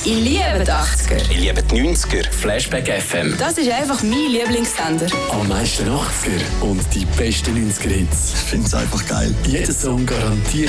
Ich liebe die 80er. Ich liebe die 90er. Flashback FM. Das ist einfach mein Lieblingssender. Am meisten 80er und die besten 90er Hits. Ich finde es einfach geil. Jeder Song garantiert